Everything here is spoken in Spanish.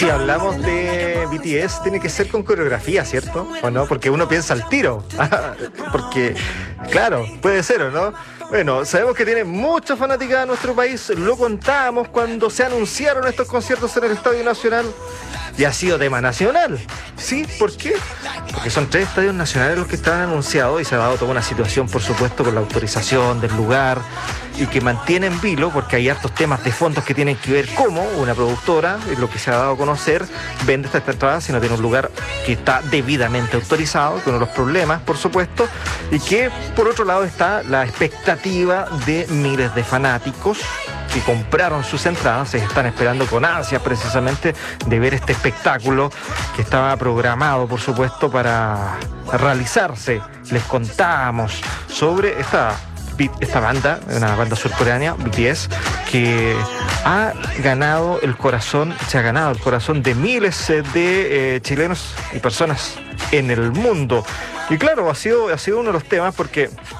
Si hablamos de BTS, tiene que ser con coreografía, ¿cierto? ¿O no? Porque uno piensa al tiro. Porque, claro, puede ser, ¿o no? Bueno, sabemos que tiene mucha fanática en nuestro país. Lo contábamos cuando se anunciaron estos conciertos en el Estadio Nacional. Y ha sido tema nacional. ¿Sí? ¿Por qué? Porque son 3 estadios nacionales los que estaban anunciados y se ha dado toda una situación, por supuesto, con la autorización del lugar y que mantiene en vilo, porque hay hartos temas de fondos que tienen que ver cómo una productora, lo que se ha dado a conocer, vende esta entrada si no tiene un lugar que está debidamente autorizado, con unos problemas, por supuesto, y que, por otro lado, está la expectativa de miles de fanáticos que compraron sus entradas, se están esperando con ansias precisamente de ver este espectáculo que estaba programado, por supuesto, para realizarse. Les contábamos sobre esta banda, una banda surcoreana, BTS, que se ha ganado el corazón de miles de chilenos y personas en el mundo. Y claro, ha sido uno de los temas porque